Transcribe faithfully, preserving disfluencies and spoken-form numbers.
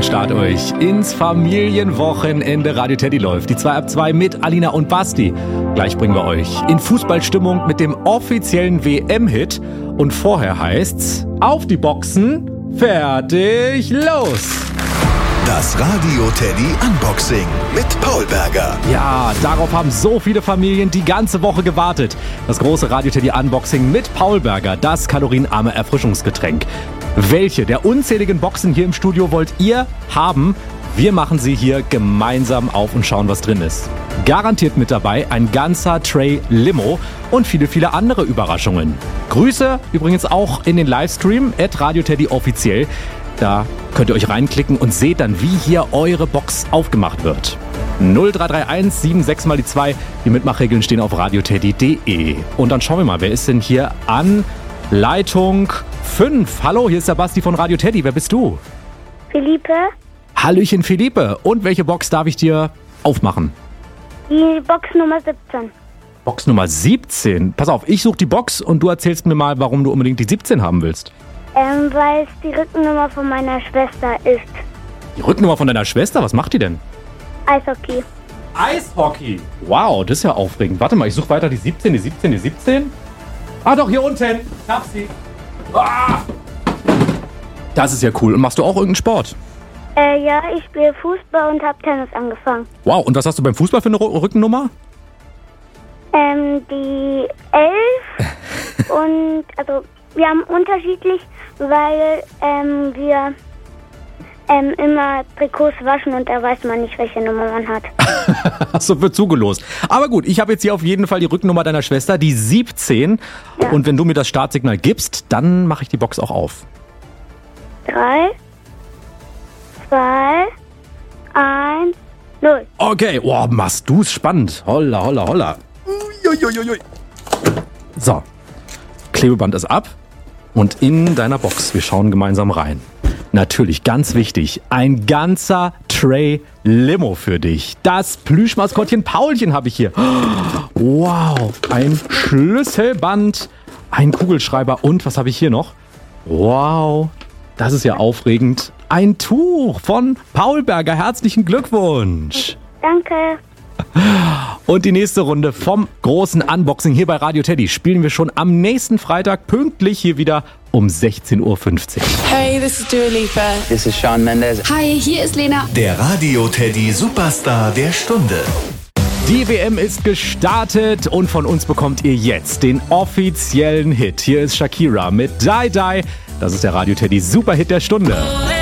Start euch ins Familienwochenende. Radio Teddy läuft. Die zwei ab zwei mit Alina und Basti. Gleich bringen wir euch in Fußballstimmung mit dem offiziellen W M-Hit. Und vorher heißt's, auf die Boxen, fertig, los! Das Radio Teddy Unboxing mit Paul Berger. Ja, darauf haben so viele Familien die ganze Woche gewartet. Das große Radio Teddy Unboxing mit Paul Berger, das kalorienarme Erfrischungsgetränk. Welche der unzähligen Boxen hier im Studio wollt ihr haben? Wir machen sie hier gemeinsam auf und schauen, was drin ist. Garantiert mit dabei ein ganzer Tray Limo und viele, viele andere Überraschungen. Grüße übrigens auch in den Livestream at Radio Teddy offiziell. Da könnt ihr euch reinklicken und seht dann, wie hier eure Box aufgemacht wird. null drei drei eins sieben sechs mal die zwei. Die Mitmachregeln stehen auf radioteddy punkt de. Und dann schauen wir mal, wer ist denn hier an Leitung fünf? Hallo, hier ist der Basti von Radio Teddy. Wer bist du? Philippe. Hallöchen, Philippe. Und welche Box darf ich dir aufmachen? Die Box Nummer siebzehn. Box Nummer siebzehn. Pass auf, ich suche die Box und du erzählst mir mal, warum du unbedingt die siebzehn haben willst. Ähm, weil es die Rückennummer von meiner Schwester ist. Die Rückennummer von deiner Schwester? Was macht die denn? Eishockey. Eishockey? Wow, das ist ja aufregend. Warte mal, ich suche weiter die siebzehn, die siebzehn, die siebzehn. Ah doch, hier unten. Ich hab sie. Ah! Das ist ja cool. Und machst du auch irgendeinen Sport? Äh, ja, ich spiele Fußball und habe Tennis angefangen. Wow, und was hast du beim Fußball für eine R- Rückennummer? Ähm, die elf. Und, also, wir haben unterschiedlich, weil ähm, wir ähm, immer Trikots waschen und da weiß man nicht, welche Nummer man hat. So wird zugelost. Aber gut, ich habe jetzt hier auf jeden Fall die Rückennummer deiner Schwester, die siebzehn. Ja. Und wenn du mir das Startsignal gibst, dann mache ich die Box auch auf. Drei, zwei, eins, null. Okay, oh, machst du's spannend. Holla, holla, holla. Uiuiuiui. So, Klebeband ist ab. Und in deiner Box, wir schauen gemeinsam rein. Natürlich, ganz wichtig, ein ganzer Tray Limo für dich. Das Plüschmaskottchen Paulchen habe ich hier. Wow, ein Schlüsselband, ein Kugelschreiber und was habe ich hier noch? Wow, das ist ja aufregend. Ein Tuch von Paul Berger. Herzlichen Glückwunsch. Danke. Und die nächste Runde vom großen Unboxing hier bei Radio Teddy spielen wir schon am nächsten Freitag pünktlich hier wieder um sechzehn Uhr fünfzig. Hey, this is Dua Lipa. This is Shawn Mendes. Hi, hier ist Lena. Der Radio Teddy Superstar der Stunde. Die W M ist gestartet und von uns bekommt ihr jetzt den offiziellen Hit. Hier ist Shakira mit Die Die. Das ist der Radio Teddy Superhit der Stunde.